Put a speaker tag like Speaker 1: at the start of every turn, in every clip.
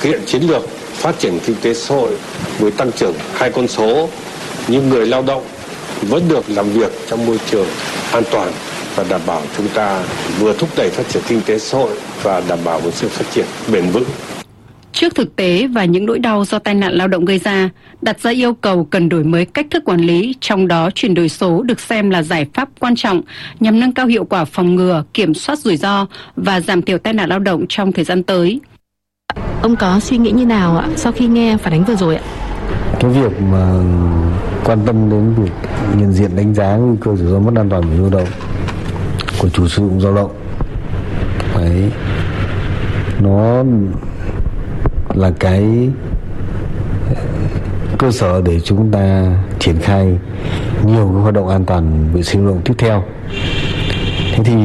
Speaker 1: hiện chiến lược phát triển kinh tế xã hội với tăng trưởng 2 con số, nhưng người lao động vẫn được làm việc trong môi trường an toàn và đảm bảo chúng ta vừa thúc đẩy phát triển kinh tế xã hội và đảm bảo một sự phát triển bền vững.
Speaker 2: Trước thực tế và những nỗi đau do tai nạn lao động gây ra, đặt ra yêu cầu cần đổi mới cách thức quản lý, trong đó chuyển đổi số được xem là giải pháp quan trọng nhằm nâng cao hiệu quả phòng ngừa, kiểm soát rủi ro và giảm thiểu tai nạn lao động trong thời gian tới.
Speaker 3: Ông có suy nghĩ như nào ạ sau khi nghe phản ánh vừa rồi ạ?
Speaker 4: Cái việc mà quan tâm đến việc nhận diện đánh giá nguy cơ rủi ro mất an toàn về lao động của chủ sử dụng lao động, đấy, nó là cái cơ sở để chúng ta triển khai nhiều cái hoạt động an toàn vệ sinh lao động tiếp theo. Thế thì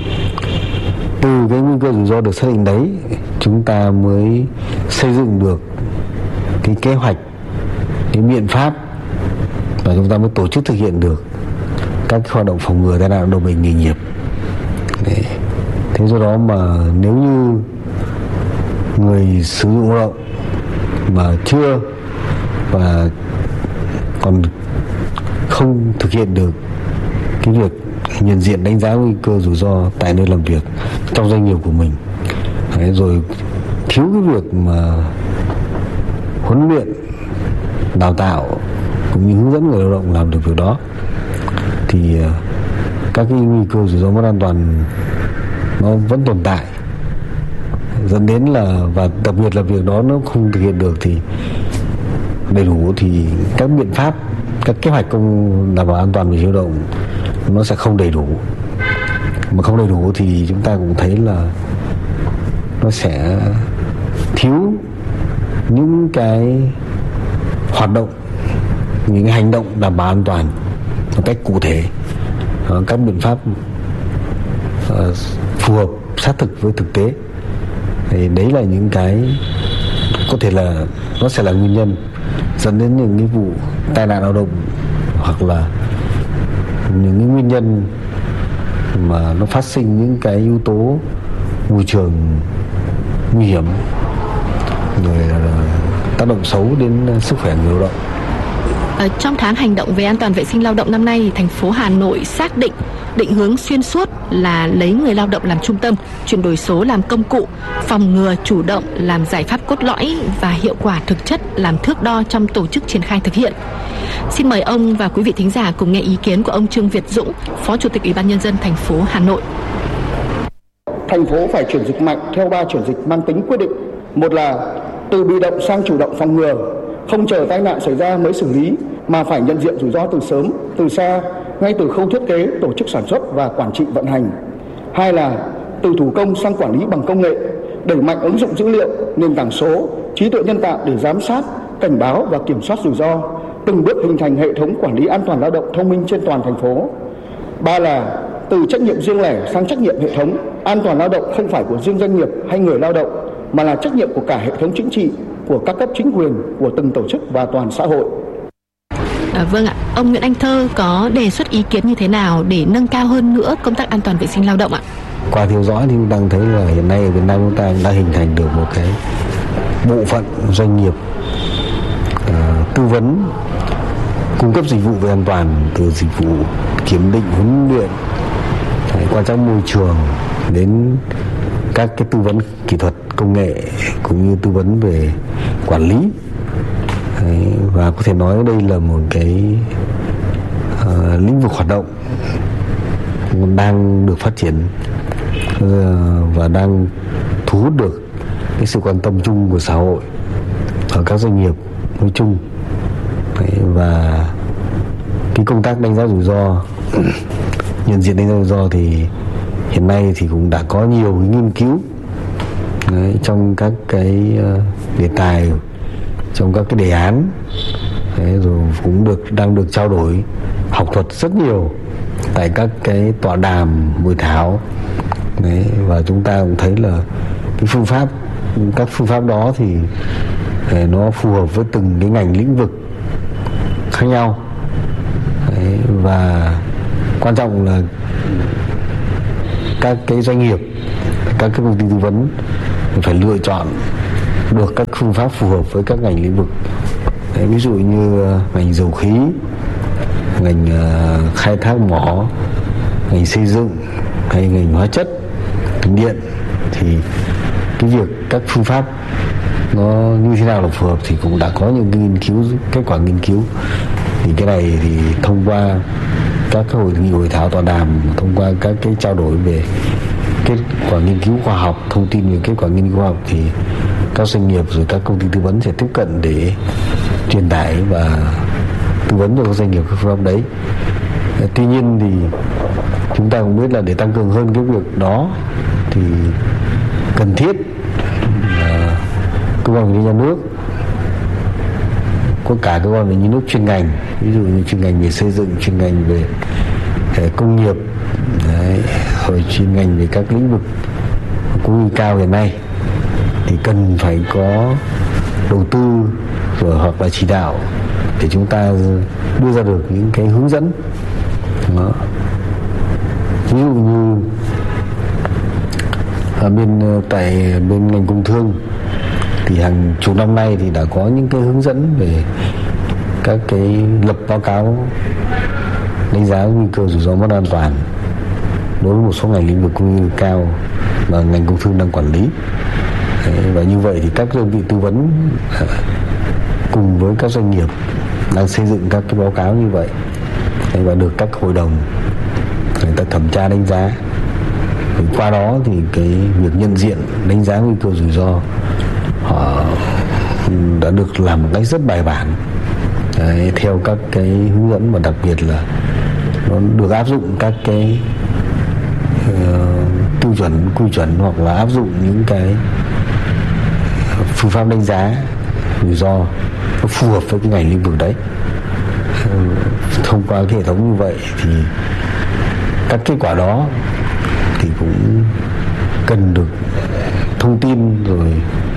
Speaker 4: từ cái nguy cơ rủi ro được xác định đấy, chúng ta mới xây dựng được cái kế hoạch, cái biện pháp, và chúng ta mới tổ chức thực hiện được các hoạt động phòng ngừa tai nạn lao động bệnh nghề nghiệp. Đấy. Thế do đó mà nếu như người sử dụng lao động mà chưa và còn không thực hiện được cái việc nhận diện đánh giá nguy cơ rủi ro tại nơi làm việc trong doanh nghiệp của mình, đấy, rồi thiếu cái việc mà huấn luyện, đào tạo cũng như hướng dẫn người lao động làm được việc đó, thì các cái nguy cơ rủi ro mất an toàn nó vẫn tồn tại, dẫn đến là, và đặc biệt là việc đó nó không thực hiện được thì đầy đủ, thì các biện pháp, các kế hoạch công đảm bảo an toàn về lao động nó sẽ không đầy đủ. Mà không đầy đủ thì chúng ta cũng thấy là nó sẽ thiếu những cái hoạt động, những cái hành động đảm bảo an toàn một cách cụ thể, các biện pháp phù hợp, sát thực với thực tế. Thì đấy là những cái có thể là nó sẽ là nguyên nhân dẫn đến những cái vụ tai nạn lao động, hoặc là những cái nguyên nhân mà nó phát sinh những cái yếu tố môi trường nguy hiểm, rồi tác động xấu đến sức khỏe người lao động.
Speaker 3: Trong tháng hành động về an toàn vệ sinh lao động năm nay, thành phố Hà Nội xác định định hướng xuyên suốt là lấy người lao động làm trung tâm, chuyển đổi số làm công cụ, phòng ngừa chủ động làm giải pháp cốt lõi và hiệu quả thực chất làm thước đo trong tổ chức triển khai thực hiện. Xin mời ông và quý vị thính giả cùng nghe ý kiến của ông Trương Việt Dũng, Phó Chủ tịch Ủy ban Nhân dân thành phố Hà Nội.
Speaker 5: Thành phố phải chuyển dịch mạnh theo 3 chuyển dịch mang tính quyết định. Một là từ bị động sang chủ động phòng ngừa, không chờ tai nạn xảy ra mới xử lý, mà phải nhận diện rủi ro từ sớm, từ xa, ngay từ khâu thiết kế, tổ chức sản xuất và quản trị vận hành. Hai là từ thủ công sang quản lý bằng công nghệ, đẩy mạnh ứng dụng dữ liệu, nền tảng số, trí tuệ nhân tạo để giám sát, cảnh báo và kiểm soát rủi ro, từng bước hình thành hệ thống quản lý an toàn lao động thông minh trên toàn thành phố. Ba là từ trách nhiệm riêng lẻ sang trách nhiệm hệ thống. An toàn lao động không phải của riêng doanh nghiệp hay người lao động, mà là trách nhiệm của cả hệ thống chính trị, của các cấp chính quyền, của từng tổ chức và toàn xã hội.
Speaker 3: Vâng ạ, ông Nguyễn Anh Thơ có đề xuất ý kiến như thế nào để nâng cao hơn nữa công tác an toàn vệ sinh lao động ạ?
Speaker 4: Qua theo dõi thì chúng ta thấy là hiện nay ở Việt Nam chúng ta đã hình thành được một cái bộ phận doanh nghiệp tư vấn, cung cấp dịch vụ về an toàn, từ dịch vụ kiểm định, huấn luyện, quan trắc môi trường đến các cái tư vấn kỹ thuật công nghệ cũng như tư vấn về quản lý. Và có thể nói đây là một cái lĩnh vực hoạt động đang được phát triển và đang thu hút được cái sự quan tâm chung của xã hội ở các doanh nghiệp nói chung. Và cái công tác đánh giá rủi ro, nhận diện đánh giá rủi ro thì hiện nay thì cũng đã có nhiều cái nghiên cứu trong các cái đề tài, trong các cái đề án, rồi cũng đang được trao đổi học thuật rất nhiều tại các cái tọa đàm, hội thảo. Và chúng ta cũng thấy là cái các phương pháp đó thì nó phù hợp với từng cái ngành lĩnh vực khác nhau. Và quan trọng là các cái doanh nghiệp, các cái công ty tư vấn phải lựa chọn được các phương pháp phù hợp với các ngành lĩnh vực. Ví dụ như ngành dầu khí, ngành khai thác mỏ, ngành xây dựng hay ngành hóa chất, ngành điện, thì cái việc các phương pháp nó như thế nào là phù hợp thì cũng đã có những nghiên cứu, kết quả nghiên cứu. Thì cái này thì thông qua các hội nghị, hội thảo, tọa đàm, thông qua các cái trao đổi về kết quả nghiên cứu khoa học, thông tin về kết quả nghiên cứu khoa học, thì các doanh nghiệp rồi các công ty tư vấn sẽ tiếp cận để truyền tải và tư vấn cho các doanh nghiệp các phương pháp đấy. Tuy nhiên thì chúng ta cũng biết là để tăng cường hơn cái việc đó thì cần thiết là cơ quan quản lý nhà nước, có cả cơ quan quản lý nhà nước chuyên ngành, ví dụ như chuyên ngành về xây dựng, chuyên ngành về công nghiệp, rồi chuyên ngành về các lĩnh vực có nguy cao hiện nay, thì cần phải có đầu tư rồi hoặc là chỉ đạo để chúng ta đưa ra được những cái hướng dẫn đó. Ví dụ như ở bên ngành công thương thì hàng chục năm nay thì đã có những cái hướng dẫn về các cái lập báo cáo đánh giá nguy cơ rủi ro mất an toàn đối với một số ngành lĩnh vực có nguy cơ cao mà ngành công thương đang quản lý. Và như vậy thì các đơn vị tư vấn cùng với các doanh nghiệp đang xây dựng các cái báo cáo như vậy và được các hội đồng người ta thẩm tra đánh giá. Và qua đó thì cái việc nhận diện đánh giá nguy cơ rủi ro họ đã được làm một cách rất bài bản theo các cái hướng dẫn, và đặc biệt là nó được áp dụng các cái tiêu chuẩn, quy chuẩn, hoặc là áp dụng những cái phương pháp đánh giá rủi ro nó phù hợp với cái ngành lĩnh vực đấy. Thông qua cái hệ thống như vậy thì các kết quả đó thì cũng cần được thông tin rồi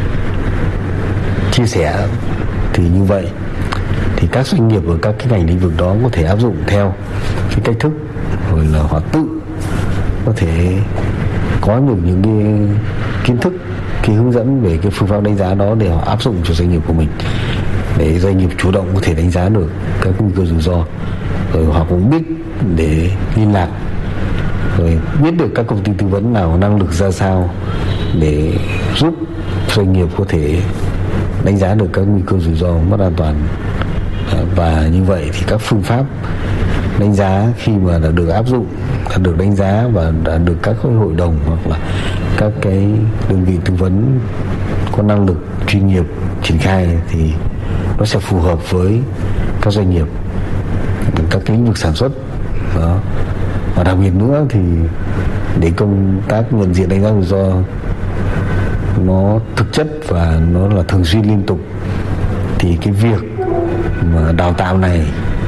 Speaker 4: chia sẻ. Thì như vậy thì các doanh nghiệp ở các cái ngành lĩnh vực đó có thể áp dụng theo cái cách thức, rồi là họ tự có thể có được những cái kiến thức, cái hướng dẫn về cái phương pháp đánh giá đó để họ áp dụng cho doanh nghiệp của mình, để doanh nghiệp chủ động có thể đánh giá được các nguy cơ rủi ro, rồi họ cũng biết để liên lạc, rồi biết được các công ty tư vấn nào năng lực ra sao để giúp doanh nghiệp có thể đánh giá được các nguy cơ rủi ro mất an toàn. Và như vậy thì các phương pháp đánh giá khi mà đã được áp dụng, đã được đánh giá và đã được các hội đồng hoặc là các cái đơn vị tư vấn có năng lực chuyên nghiệp triển khai thì nó sẽ phù hợp với các doanh nghiệp, các cái lĩnh vực sản xuất đó. Và đặc biệt nữa thì để công tác nhận diện đánh giá rủi ro nó thực chất và nó là thường xuyên liên tục, thì cái việc mà đào tạo này,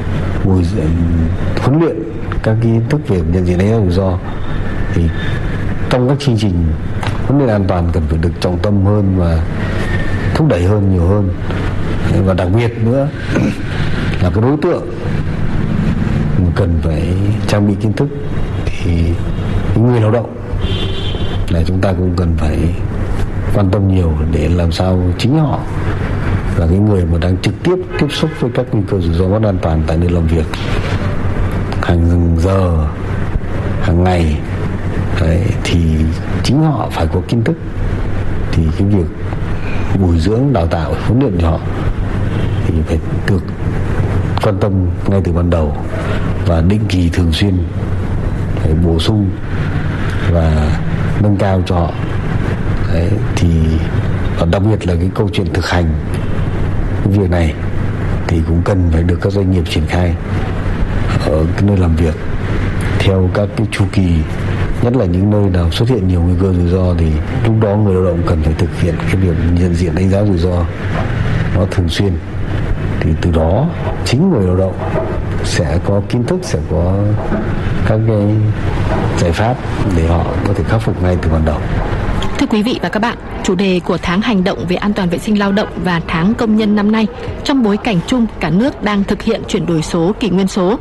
Speaker 4: huấn luyện các kiến thức về nhận diện đánh giá rủi ro thì trong các chương trình huấn luyện an toàn cần phải được trọng tâm hơn và thúc đẩy hơn, nhiều hơn. Và đặc biệt nữa là cái đối tượng cần phải trang bị kiến thức thì những người lao động là chúng ta cũng cần phải quan tâm nhiều để làm sao chính họ là cái người mà đang trực tiếp tiếp xúc với các nguy cơ rủi ro mất an toàn tại nơi làm việc hàng giờ, hàng ngày. Đấy, thì chính họ phải có kiến thức, thì cái việc bồi dưỡng, đào tạo, huấn luyện cho họ thì phải được quan tâm ngay từ ban đầu và định kỳ thường xuyên phải bổ sung và nâng cao cho họ. Đấy, thì và đặc biệt là cái câu chuyện thực hành cái việc này thì cũng cần phải được các doanh nghiệp triển khai ở cái nơi làm việc theo các cái chu kỳ, nhất là những nơi nào xuất hiện nhiều nguy cơ rủi ro thì lúc đó người lao động cần phải thực hiện cái việc nhận diện đánh giá rủi ro nó thường xuyên. Thì từ đó chính người lao động sẽ có kiến thức, sẽ có các cái giải pháp để họ có thể khắc phục ngay từ ban đầu.
Speaker 3: Thưa quý vị và các bạn, chủ đề của tháng hành động về an toàn vệ sinh lao động và tháng công nhân năm nay trong bối cảnh chung cả nước đang thực hiện chuyển đổi số, kỷ nguyên số.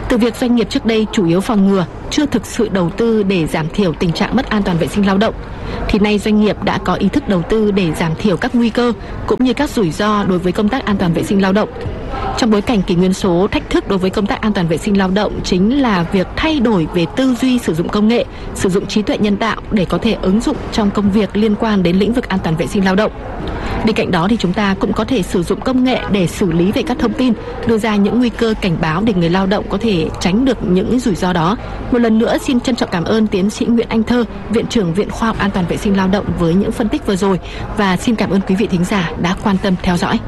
Speaker 3: Từ việc doanh nghiệp trước đây chủ yếu phòng ngừa, chưa thực sự đầu tư để giảm thiểu tình trạng mất an toàn vệ sinh lao động, thì nay doanh nghiệp đã có ý thức đầu tư để giảm thiểu các nguy cơ cũng như các rủi ro đối với công tác an toàn vệ sinh lao động. Trong bối cảnh kỷ nguyên số, thách thức đối với công tác an toàn vệ sinh lao động chính là việc thay đổi về tư duy sử dụng công nghệ, sử dụng trí tuệ nhân tạo để có thể ứng dụng trong công việc liên quan đến lĩnh vực an toàn vệ sinh lao động. Bên cạnh đó thì chúng ta cũng có thể sử dụng công nghệ để xử lý về các thông tin, đưa ra những nguy cơ cảnh báo để người lao động có thể tránh được những rủi ro đó. Một lần nữa xin trân trọng cảm ơn tiến sĩ Nguyễn Anh Thơ, Viện trưởng Viện Khoa học An toàn vệ sinh lao động với những phân tích vừa rồi, và xin cảm ơn quý vị thính giả đã quan tâm theo dõi.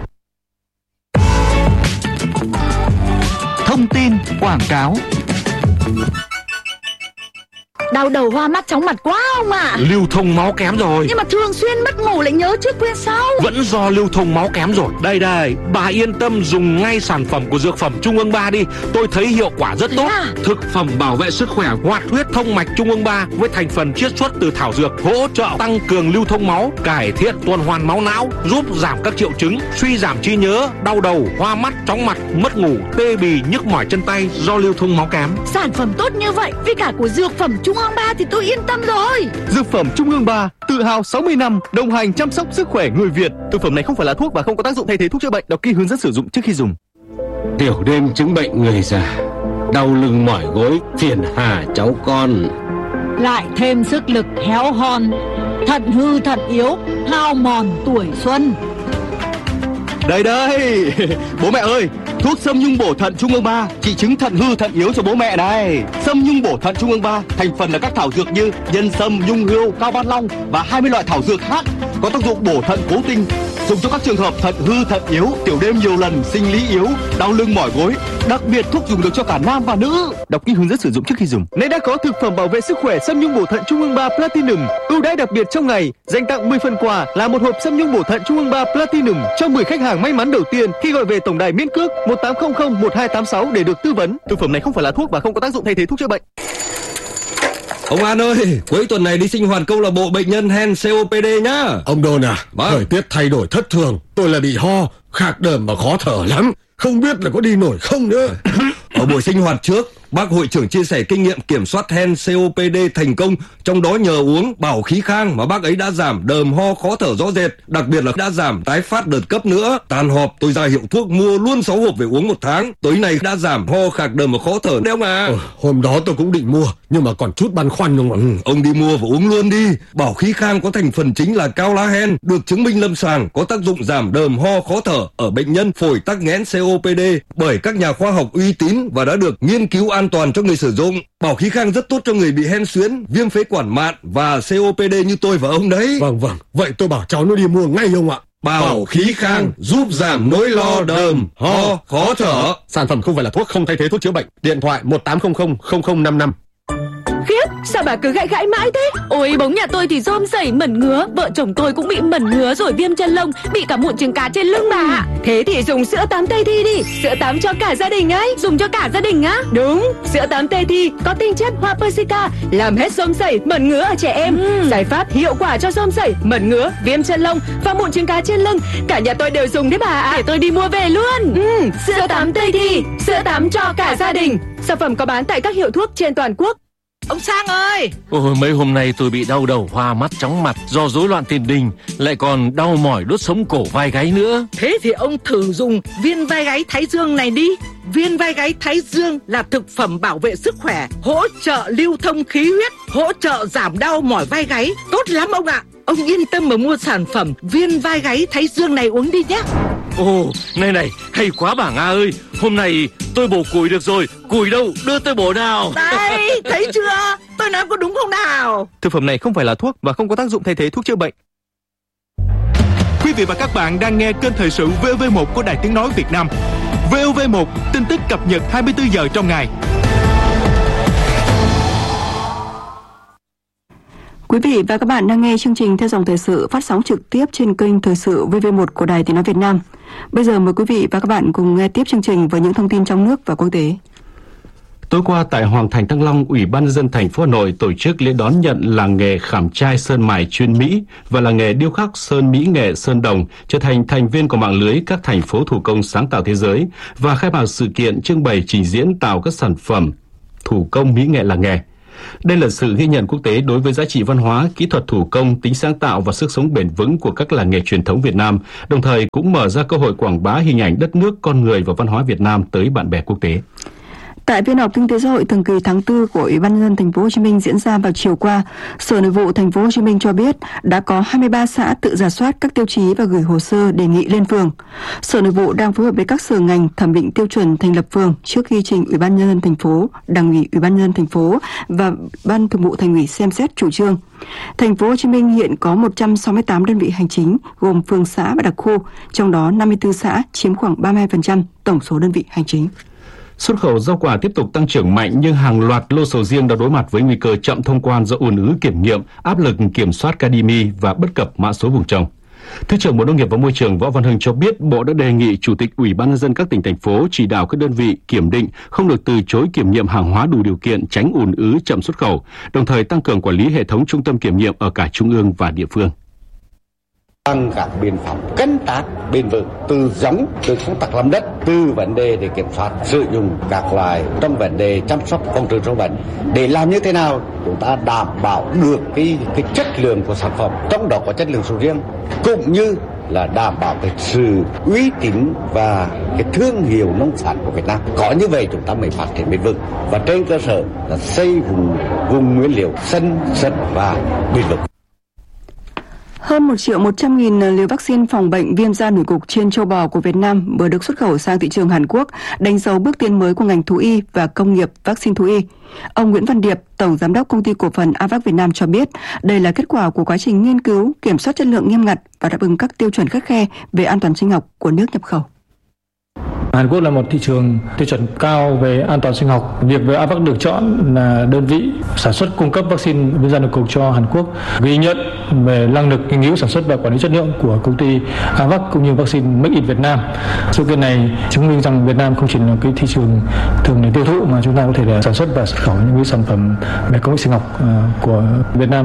Speaker 6: Thông tin quảng cáo.
Speaker 7: Đau đầu hoa mắt chóng mặt quá ông ạ.
Speaker 8: Lưu thông máu kém rồi.
Speaker 7: Nhưng mà thường xuyên mất ngủ lại nhớ trước quên sau.
Speaker 8: Vẫn do lưu thông máu kém rồi. Đây, bà yên tâm dùng ngay sản phẩm của Dược phẩm Trung ương 3 đi. Tôi thấy hiệu quả rất tốt. Thực phẩm bảo vệ sức khỏe hoạt huyết thông mạch Trung ương 3 với thành phần chiết xuất từ thảo dược, hỗ trợ tăng cường lưu thông máu, cải thiện tuần hoàn máu não, giúp giảm các triệu chứng suy giảm trí nhớ, đau đầu, hoa mắt, chóng mặt, mất ngủ, tê bì, nhức mỏi chân tay do lưu thông máu kém.
Speaker 7: Sản phẩm tốt như vậy với cả của Dược phẩm Trung ương 3 thì tôi yên tâm rồi.
Speaker 6: Dược phẩm Trung ương 3 tự hào 60 năm đồng hành chăm sóc sức khỏe người Việt. Thực phẩm này không phải là thuốc và không có tác dụng thay thế thuốc chữa bệnh. Đọc kỹ hướng dẫn sử dụng trước khi dùng.
Speaker 1: Tiểu đêm chứng bệnh người già, đau lưng mỏi gối, phiền hà cháu con.
Speaker 9: Lại thêm sức lực héo hon, thận hư thận yếu, hao mòn tuổi xuân.
Speaker 6: Đây, bố mẹ ơi, thuốc Sâm Nhung Bổ Thận Trung ương 3 trị chứng thận hư thận yếu cho bố mẹ này. Sâm Nhung Bổ Thận Trung ương 3 thành phần là các thảo dược như nhân sâm, nhung hươu, cao ban long và 20 loại thảo dược khác có tác dụng bổ thận cố tinh, dùng cho các trường hợp thận hư thận yếu, tiểu đêm nhiều lần, sinh lý yếu, đau lưng mỏi gối. Đặc biệt thuốc dùng được cho cả nam và nữ. Đọc kỹ hướng dẫn sử dụng trước khi dùng. Nay đã có thực phẩm bảo vệ sức khỏe Sâm Nhung Bổ Thận Trung ương 3 Platinum ưu đãi đặc biệt trong ngày, dành tặng 10 phần quà là một hộp Sâm Nhung Bổ Thận Trung ương 3 Platinum cho 10 khách hàng may mắn đầu tiên khi gọi về tổng đài miễn cước 1800 1286 để được tư vấn. Thực phẩm này không phải là thuốc và không có tác dụng thay thế thuốc chữa bệnh.
Speaker 10: Ông An ơi, cuối tuần này đi sinh hoạt câu lạc bộ bệnh nhân hen COPD nhá.
Speaker 1: Ông Đôn à, thời tiết thay đổi thất thường, tôi là bị ho, khạc đờm và khó thở lắm, không biết là có đi nổi không nữa.
Speaker 10: Ở buổi sinh hoạt trước, bác hội trưởng chia sẻ kinh nghiệm kiểm soát hen COPD thành công, trong đó nhờ uống bảo khí khang mà bác ấy đã giảm đờm ho khó thở rõ rệt, đặc biệt là đã giảm tái phát đợt cấp nữa. Tàn họp tôi ra hiệu thuốc mua luôn 6 hộp về uống 1 tháng, tới này đã giảm ho khạc đờm và khó thở đấy ông à.
Speaker 1: Hôm đó tôi cũng định mua nhưng mà còn chút băn khoăn không ạ.
Speaker 10: Ông đi mua và uống luôn đi. Bảo khí khang có thành phần chính là cao lá hen, được chứng minh lâm sàng có tác dụng giảm đờm ho khó thở ở bệnh nhân phổi tắc nghẽn COPD bởi các nhà khoa học uy tín và đã được nghiên cứu an toàn cho người sử dụng. Bảo khí khang rất tốt cho người bị hen suyễn, viêm phế quản mạn và COPD như tôi và ông đấy.
Speaker 1: Vâng, vậy tôi bảo cháu nó đi mua ngay ông ạ.
Speaker 10: Bảo khí khang giúp giảm nỗi lo đờm, ho, khó thở.
Speaker 1: Sản phẩm không phải là thuốc, không thay thế thuốc chữa bệnh. Điện thoại 1800 0055.
Speaker 7: Khiếp, sao bà cứ gãi mãi thế? Ôi, bóng nhà tôi thì rôm rẩy mẩn ngứa, vợ chồng tôi cũng bị mẩn ngứa rồi viêm chân lông, bị cả mụn trứng cá trên lưng bà. Thế thì dùng sữa tắm Tây Thi đi, sữa tắm cho cả gia đình ấy. Dùng cho cả gia đình á? Đúng, sữa tắm Tây Thi có tinh chất hoa persica, làm hết rôm rẩy, mẩn ngứa ở trẻ em. Giải pháp hiệu quả cho rôm rẩy, mẩn ngứa, viêm chân lông và mụn trứng cá trên lưng. Cả nhà tôi đều dùng đấy bà ạ. Để tôi đi mua về luôn. Sữa tắm Tây Thi, sữa tắm cho cả gia đình. Sản phẩm có bán tại các hiệu thuốc trên toàn quốc.
Speaker 11: Ông Sang ơi!
Speaker 8: Ôi, mấy hôm nay tôi bị đau đầu, hoa mắt, chóng mặt do rối loạn tiền đình, lại còn đau mỏi đốt sống cổ vai gáy nữa.
Speaker 11: Thế thì ông thử dùng viên vai gáy Thái Dương này đi. Viên vai gáy Thái Dương là thực phẩm bảo vệ sức khỏe, hỗ trợ lưu thông khí huyết, hỗ trợ giảm đau mỏi vai gáy. Tốt lắm ông ạ! Ông yên tâm mà mua sản phẩm viên vai gáy Thái Dương này uống đi nhé.
Speaker 8: Ồ, này, hay quá bà Nga ơi. Hôm nay tôi bổ củi được rồi. Củi đâu, đưa tôi bổ nào.
Speaker 11: Đây, thấy chưa? Tôi nói có đúng không nào?
Speaker 6: Thực phẩm này không phải là thuốc và không có tác dụng thay thế thuốc chữa bệnh. Quý vị và các bạn đang nghe kênh thời sự VOV1 của Đài Tiếng Nói Việt Nam. VOV1, tin tức cập nhật 24 giờ trong ngày.
Speaker 2: Quý vị và các bạn đang nghe chương trình Theo dòng thời sự phát sóng trực tiếp trên kênh Thời sự VV1 của Đài Tiếng Nói Việt Nam. Bây giờ mời quý vị và các bạn cùng nghe tiếp chương trình với những thông tin trong nước và quốc tế.
Speaker 12: Tối qua tại Hoàng Thành Thăng Long, Ủy ban nhân dân thành phố Hà Nội tổ chức lễ đón nhận làng nghề khảm trai sơn mài chuyên Mỹ và làng nghề điêu khắc sơn mỹ nghệ Sơn Đồng trở thành thành viên của mạng lưới các thành phố thủ công sáng tạo thế giới và khai mạc sự kiện trưng bày trình diễn tạo các sản phẩm thủ công mỹ nghệ làng nghề. Đây là sự ghi nhận quốc tế đối với giá trị văn hóa, kỹ thuật thủ công, tính sáng tạo và sức sống bền vững của các làng nghề truyền thống Việt Nam, đồng thời cũng mở ra cơ hội quảng bá hình ảnh đất nước, con người và văn hóa Việt Nam tới bạn bè quốc tế.
Speaker 13: Tại phiên họp kinh tế xã hội thường kỳ tháng 4 của Ủy ban nhân dân thành phố Hồ Chí Minh diễn ra vào chiều qua, Sở Nội vụ thành phố Hồ Chí Minh cho biết đã có 23 xã tự rà soát các tiêu chí và gửi hồ sơ đề nghị lên phường. Sở Nội vụ đang phối hợp với các sở ngành thẩm định tiêu chuẩn thành lập phường trước khi trình Ủy ban nhân dân thành phố, Đảng ủy Ủy ban nhân dân thành phố và Ban Thường vụ Thành ủy xem xét chủ trương. Thành phố Hồ Chí Minh hiện có 168 đơn vị hành chính gồm phường, xã và đặc khu, trong đó 54 xã chiếm khoảng 32% tổng số đơn vị hành chính.
Speaker 12: Xuất khẩu rau quả tiếp tục tăng trưởng mạnh nhưng hàng loạt lô sầu riêng đã đối mặt với nguy cơ chậm thông quan do ùn ứ kiểm nghiệm, áp lực kiểm soát CADIMI và bất cập mã số vùng trồng. Thứ trưởng Bộ Nông nghiệp và Môi trường Võ Văn Hưng cho biết Bộ đã đề nghị Chủ tịch Ủy ban nhân dân các tỉnh thành phố chỉ đạo các đơn vị kiểm định không được từ chối kiểm nghiệm hàng hóa đủ điều kiện, tránh ùn ứ chậm xuất khẩu, đồng thời tăng cường quản lý hệ thống trung tâm kiểm nghiệm ở cả trung ương và địa phương.
Speaker 14: Bằng các biện pháp canh tác bền vững, từ giống, từ công tác làm đất, từ vấn đề để kiểm soát sử dụng các loại trong vấn đề chăm sóc phòng trừ sâu bệnh, để làm như thế nào chúng ta đảm bảo được cái chất lượng của sản phẩm, trong đó có chất lượng sầu riêng, cũng như là đảm bảo cái sự uy tín và cái thương hiệu nông sản của Việt Nam. Có như vậy chúng ta mới phát triển bền vững và trên cơ sở là xây vùng nguyên liệu xanh sạch và bền vững.
Speaker 13: Hơn 1.100.000 liều vaccine phòng bệnh viêm da nổi cục trên châu bò của Việt Nam vừa được xuất khẩu sang thị trường Hàn Quốc, đánh dấu bước tiến mới của ngành thú y và công nghiệp vaccine thú y. Ông Nguyễn Văn Điệp, Tổng Giám đốc Công ty Cổ phần Avac Việt Nam cho biết đây là kết quả của quá trình nghiên cứu, kiểm soát chất lượng nghiêm ngặt và đáp ứng các tiêu chuẩn khắt khe về an toàn sinh học của nước nhập khẩu.
Speaker 15: Hàn Quốc là một thị trường tiêu chuẩn cao về an toàn sinh học. Việc với Avac được chọn là đơn vị sản xuất cung cấp vaccine viêm da nổi cục cho Hàn Quốc ghi nhận về năng lực nghiên cứu sản xuất và quản lý chất lượng của công ty Avac cũng như vaccine Make in Việt Nam. Sự kiện này chứng minh rằng Việt Nam không chỉ là cái thị trường thường để tiêu thụ mà chúng ta có thể là sản xuất và xuất khẩu những cái sản phẩm về công nghệ sinh học của Việt Nam.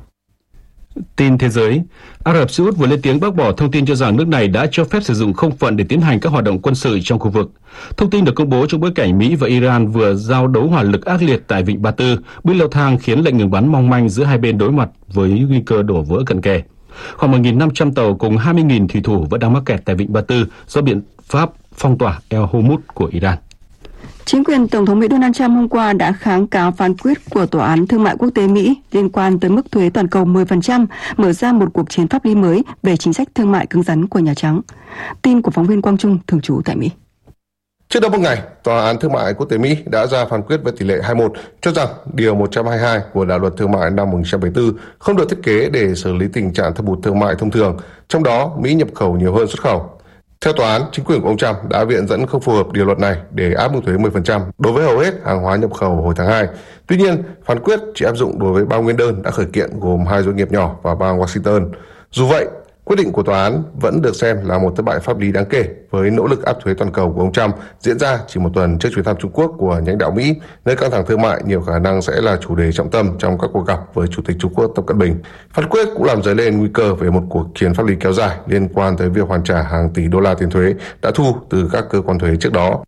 Speaker 12: Tin thế giới, Ả Rập Xê Út vừa lên tiếng bác bỏ thông tin cho rằng nước này đã cho phép sử dụng không phận để tiến hành các hoạt động quân sự trong khu vực. Thông tin được công bố trong bối cảnh Mỹ và Iran vừa giao đấu hỏa lực ác liệt tại Vịnh Ba Tư, bước leo thang khiến lệnh ngừng bắn mong manh giữa hai bên đối mặt với nguy cơ đổ vỡ cận kề. Khoảng 1.500 tàu cùng 20.000 thủy thủ vẫn đang mắc kẹt tại Vịnh Ba Tư do biện pháp phong tỏa El Hormuz của Iran.
Speaker 13: Chính quyền Tổng thống Mỹ Donald Trump hôm qua đã kháng cáo phán quyết của Tòa án Thương mại Quốc tế Mỹ liên quan tới mức thuế toàn cầu 10%, mở ra một cuộc chiến pháp lý mới về chính sách thương mại cứng rắn của Nhà Trắng. Tin của phóng viên Quang Trung thường trú tại Mỹ.
Speaker 16: Trước đó một ngày, Tòa án Thương mại Quốc tế Mỹ đã ra phán quyết với tỷ lệ 2-1 cho rằng Điều 122 của Đạo luật Thương mại năm 1974 không được thiết kế để xử lý tình trạng thâm hụt thương mại thông thường, trong đó Mỹ nhập khẩu nhiều hơn xuất khẩu. Theo tòa án, chính quyền của ông Trump đã viện dẫn không phù hợp điều luật này để áp mức thuế 10% đối với hầu hết hàng hóa nhập khẩu hồi tháng 2. Tuy nhiên, phán quyết chỉ áp dụng đối với 3 nguyên đơn đã khởi kiện gồm 2 doanh nghiệp nhỏ và bang Washington. Dù vậy, quyết định của tòa án vẫn được xem là một thất bại pháp lý đáng kể với nỗ lực áp thuế toàn cầu của ông Trump diễn ra chỉ một tuần trước chuyến thăm Trung Quốc của lãnh đạo Mỹ, nơi căng thẳng thương mại nhiều khả năng sẽ là chủ đề trọng tâm trong các cuộc gặp với Chủ tịch Trung Quốc Tập Cận Bình. Phán quyết cũng làm dấy lên nguy cơ về một cuộc chiến pháp lý kéo dài liên quan tới việc hoàn trả hàng tỷ đô la tiền thuế đã thu từ các cơ quan thuế trước đó.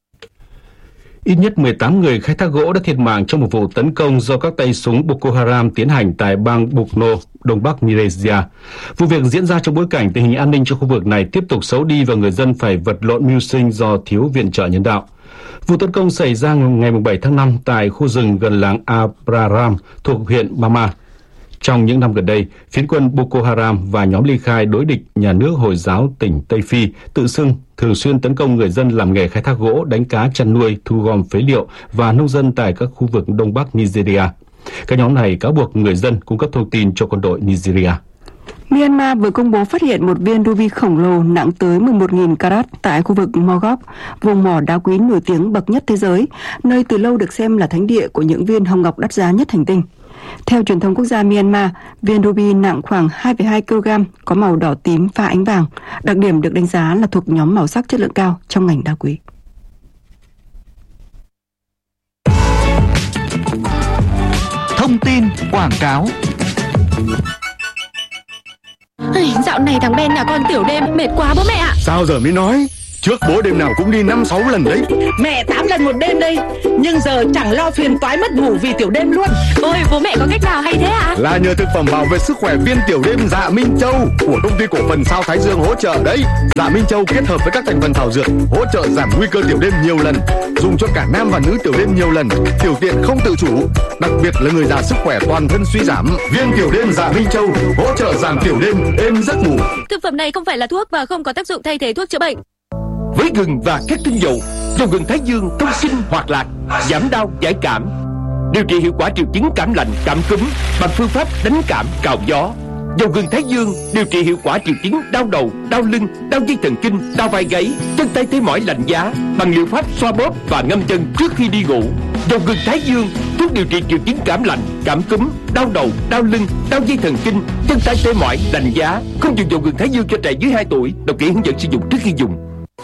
Speaker 12: Ít nhất 18 người khai thác gỗ đã thiệt mạng trong một vụ tấn công do các tay súng Boko Haram tiến hành tại bang Borno, Đông Bắc Nigeria. Vụ việc diễn ra trong bối cảnh tình hình an ninh trong khu vực này tiếp tục xấu đi và người dân phải vật lộn mưu sinh do thiếu viện trợ nhân đạo. Vụ tấn công xảy ra ngày 7 tháng 5 tại khu rừng gần làng Abraram thuộc huyện Bama. Trong những năm gần đây, phiến quân Boko Haram và nhóm ly khai đối địch nhà nước Hồi giáo tỉnh Tây Phi tự xưng thường xuyên tấn công người dân làm nghề khai thác gỗ, đánh cá, chăn nuôi, thu gom phế liệu và nông dân tại các khu vực Đông Bắc Nigeria. Các nhóm này cáo buộc người dân cung cấp thông tin cho quân đội Nigeria.
Speaker 13: Myanmar vừa công bố phát hiện một viên ruby khổng lồ nặng tới 11.000 carat tại khu vực Mogok, vùng mỏ đá quý nổi tiếng bậc nhất thế giới, nơi từ lâu được xem là thánh địa của những viên hồng ngọc đắt giá nhất hành tinh. Theo truyền thông quốc gia Myanmar, viên ruby nặng khoảng 2,2 kg, có màu đỏ tím pha ánh vàng, đặc điểm được đánh giá là thuộc nhóm màu sắc chất lượng cao trong ngành đá quý.
Speaker 17: quảng cáo.
Speaker 7: Dạo này thằng Ben nhà con tiểu đêm mệt quá bố mẹ ạ.
Speaker 18: Sao giờ mới nói? Trước bố đêm nào cũng đi 5-6 lần đấy.
Speaker 11: Mẹ 8 lần một đêm đây. Nhưng giờ chẳng lo phiền toái mất ngủ vì tiểu đêm luôn.
Speaker 7: Ôi bố mẹ có cách nào hay thế ạ?
Speaker 18: Là nhờ thực phẩm bảo vệ sức khỏe viên tiểu đêm Dạ Minh Châu của công ty cổ phần Sao Thái Dương hỗ trợ đấy. Dạ Minh Châu kết hợp với các thành phần thảo dược hỗ trợ giảm nguy cơ tiểu đêm nhiều lần, dùng cho cả nam và nữ tiểu đêm nhiều lần, tiểu tiện không tự chủ, đặc biệt là người già sức khỏe toàn thân suy giảm. Viên tiểu đêm Dạ Minh Châu hỗ trợ giảm tiểu đêm, êm giấc ngủ.
Speaker 7: Thực phẩm này không phải là thuốc và không có tác dụng thay thế thuốc chữa bệnh.
Speaker 19: Với gừng và các tinh dầu, dầu gừng Thái Dương thông sinh hoạt lạc, giảm đau giải cảm, điều trị hiệu quả triệu chứng cảm lạnh, cảm cúm bằng phương pháp đánh cảm cào gió. Dầu gừng Thái Dương điều trị hiệu quả triệu chứng đau đầu, đau lưng, đau dây thần kinh, đau vai gáy, chân tay tê mỏi lạnh giá bằng liệu pháp xoa bóp và ngâm chân trước khi đi ngủ. Dầu gừng Thái Dương thuốc điều trị triệu chứng cảm lạnh, cảm cúm, đau đầu, đau lưng, đau dây thần kinh, chân tay tê mỏi lạnh giá. Không dùng dầu gừng Thái Dương cho trẻ dưới 2 tuổi. Đọc kỹ hướng dẫn sử dụng trước khi dùng.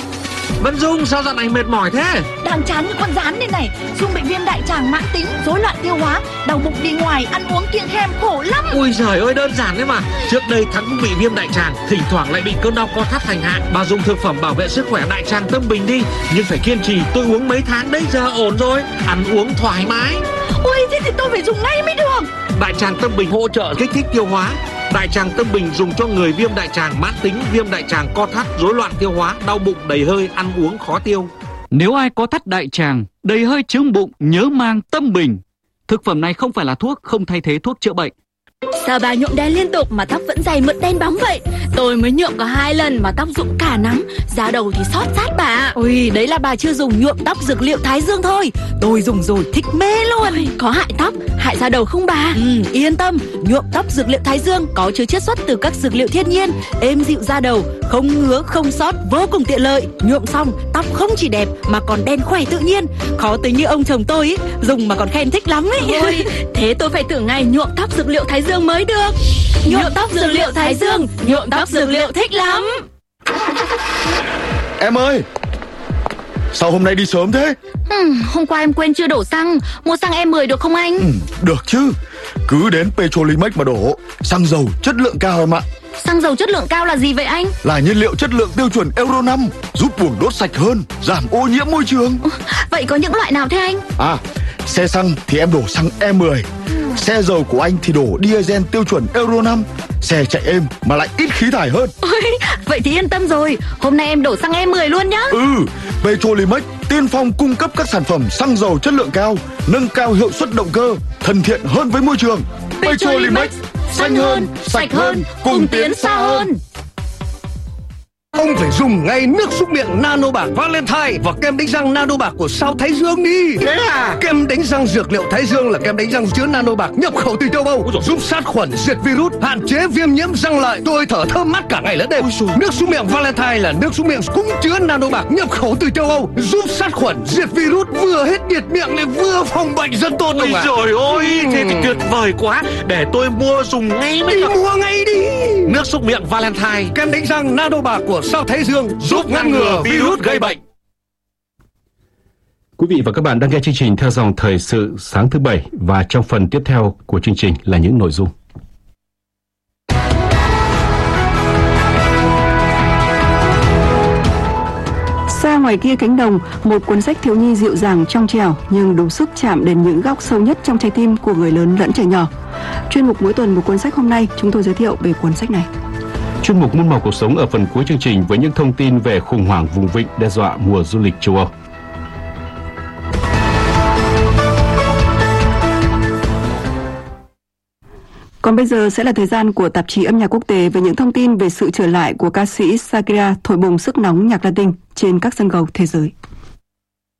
Speaker 8: Vân Dung, sao dạo này mệt mỏi thế?
Speaker 20: Đang chán như con rán đây này. Dung bị viêm đại tràng mãn tính, rối loạn tiêu hóa, đau bụng đi ngoài, ăn uống kiêng khem khổ lắm.
Speaker 8: Ui giời ơi, đơn giản đấy mà. Trước đây Thắng cũng bị viêm đại tràng, thỉnh thoảng lại bị cơn đau co thắt thành hạn. Bà dùng thực phẩm bảo vệ sức khỏe đại tràng Tâm Bình đi. Nhưng phải kiên trì, tôi uống mấy tháng đấy, giờ ổn rồi. Ăn uống thoải mái.
Speaker 20: Ui, thế thì tôi phải dùng ngay mới được.
Speaker 8: Đại tràng Tâm Bình hỗ trợ kích thích tiêu hóa. Đại tràng Tâm Bình dùng cho người viêm đại tràng mãn tính, viêm đại tràng co thắt, rối loạn tiêu hóa, đau bụng, đầy hơi, ăn uống khó tiêu.
Speaker 17: Nếu ai có thắt đại tràng, đầy hơi, chướng bụng, nhớ mang Tâm Bình. Thực phẩm này không phải là thuốc, không thay thế thuốc chữa bệnh.
Speaker 7: Sao bà nhuộm đen liên tục mà tóc vẫn dày mượt đen bóng vậy? Tôi mới nhuộm có 2 lần mà tóc rụng cả nắng, da đầu thì xót sát bà. Ôi, đấy là bà chưa dùng nhuộm tóc dược liệu Thái Dương thôi. Tôi dùng rồi thích mê luôn. Ôi, có hại tóc, hại da đầu không bà? Yên tâm, nhuộm tóc dược liệu Thái Dương có chứa chiết xuất từ các dược liệu thiên nhiên, êm dịu da đầu, không ngứa, không xót, vô cùng tiện lợi. Nhuộm xong, tóc không chỉ đẹp mà còn đen khỏe tự nhiên. Khó tính như ông chồng tôi ý, dùng mà còn khen thích lắm ấy. Ôi, thế tôi phải thử ngay nhuộm tóc dược liệu Thái Dương mới được. Nhuộm tóc dược liệu Thái Dương, nhuộm tóc dược liệu thích lắm.
Speaker 18: Em ơi, sao hôm nay đi sớm thế?
Speaker 7: Hôm qua em quên chưa đổ xăng, mua xăng E10 được không anh?
Speaker 18: Được chứ, cứ đến Petrolimex mà đổ. Xăng dầu chất lượng cao em ạ.
Speaker 7: Xăng dầu chất lượng cao là gì vậy anh?
Speaker 18: Là nhiên liệu chất lượng tiêu chuẩn Euro 5, giúp buồng đốt sạch hơn, giảm ô nhiễm môi trường.
Speaker 7: Vậy có những loại nào thế anh?
Speaker 18: Xe xăng thì em đổ xăng E10. Xe dầu của anh thì đổ diesel tiêu chuẩn Euro 5. Xe chạy êm mà lại ít khí thải hơn.
Speaker 7: Ôi, vậy thì yên tâm rồi. Hôm nay em đổ xăng E10 luôn nhá.
Speaker 18: Petrolimex tiên phong cung cấp các sản phẩm xăng dầu chất lượng cao, nâng cao hiệu suất động cơ, thân thiện hơn với môi trường.
Speaker 7: Petrolimex, xanh hơn, sạch hơn, cùng tiến xa hơn.
Speaker 21: Ông phải dùng ngay nước súc miệng Nano Bạc Valentine và kem đánh răng Nano Bạc của Sao Thái Dương đi.
Speaker 8: Thế à?
Speaker 21: Kem đánh răng dược liệu Thái Dương là kem đánh răng chứa Nano Bạc nhập khẩu từ châu Âu, giúp sát khuẩn, diệt virus, hạn chế viêm nhiễm răng lợi. Tôi thở thơm mát cả ngày lẫn đêm. Nước súc miệng Valentine là nước súc miệng cũng chứa Nano Bạc nhập khẩu từ châu Âu, giúp sát khuẩn, diệt virus, vừa hết nhiệt miệng lại vừa phòng bệnh rất tốt.
Speaker 8: Ôi trời ơi, thế thì tuyệt vời quá. Để tôi mua dùng ngay mới được.
Speaker 21: Mua ngay đi.
Speaker 8: Nước súc miệng Valentine,
Speaker 21: kem đánh răng Nano Bạc của Sao Thái Dương giúp ngăn ngừa virus gây bệnh.
Speaker 12: Quý vị và các bạn đang nghe chương trình theo dòng thời sự sáng thứ Bảy, và trong phần tiếp theo của chương trình là những nội dung.
Speaker 13: Xa ngoài kia cánh đồng, một cuốn sách thiếu nhi dịu dàng trong trẻo nhưng đủ sức chạm đến những góc sâu nhất trong trái tim của người lớn lẫn trẻ nhỏ. Chuyên mục mỗi tuần một cuốn sách hôm nay, chúng tôi giới thiệu về cuốn sách này.
Speaker 12: Chuyên mục muôn màu cuộc sống ở phần cuối chương trình với những thông tin về khủng hoảng vùng vịnh đe dọa mùa du lịch châu Âu.
Speaker 13: Còn bây giờ sẽ là thời gian của tạp chí âm nhạc quốc tế với những thông tin về sự trở lại của ca sĩ Shakira thổi bùng sức nóng nhạc Latin trên các sân khấu thế giới.